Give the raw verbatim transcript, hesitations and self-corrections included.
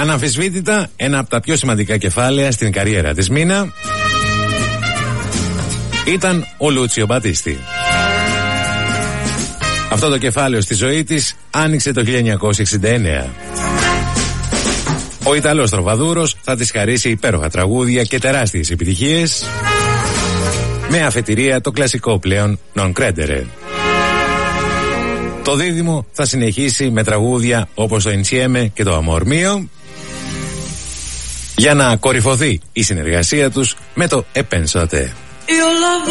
Αναμφισβήτητα ένα από τα πιο σημαντικά κεφάλαια στην καριέρα της Μίνα ήταν ο Λούτσιο Μπατίστη. Αυτό το κεφάλαιο στη ζωή της άνοιξε το χίλια εννιακόσια εξήντα εννέα. Ο Ιταλός τροβαδούρος θα της χαρίσει υπέροχα τραγούδια και τεράστιες επιτυχίες, με αφετηρία το κλασικό πλέον Non Credere. Το δίδυμο θα συνεχίσει με τραγούδια όπως το Insieme και το Amor Mio, για να κορυφωθεί η συνεργασία τους με το E Pensate.